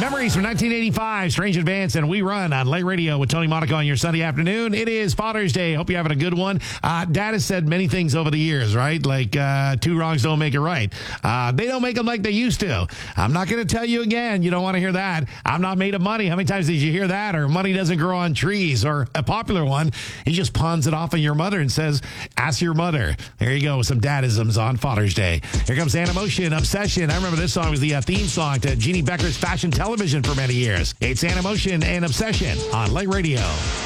Memories from 1985, Strange Advance, and We Run on Late Radio with Tony Monaco on your Sunday afternoon. It is Father's Day. Hope you're having a good one. Dad has said many things over the years, right? Like, two wrongs don't make it right. They don't make them like they used to. I'm not going to tell you again. You don't want to hear that. I'm not made of money. How many times did you hear that? Or money doesn't grow on trees. Or a popular one, he just pawns it off on your mother and says, ask your mother. There you go. Some dadisms on Father's Day. Here comes Animotion, Obsession. I remember this song was the theme song to Jeannie Becker's Fashion Television for many years. It's Animotion and Obsession on Late Radio.